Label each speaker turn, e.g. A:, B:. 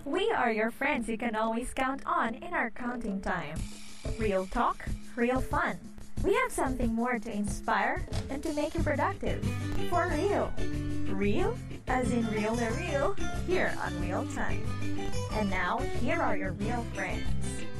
A: We are your friends you can always count on in our counting time. Real talk, real fun. We have something more to inspire and to make you productive. For real. Real? As in real, here on Real Time. And now, here are your real friends.